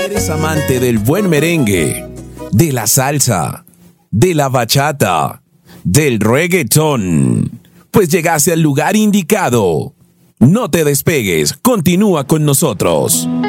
¿Eres amante del buen merengue, de la salsa, de la bachata, del reggaetón? Pues llegaste al lugar indicado. No te despegues, continúa con nosotros.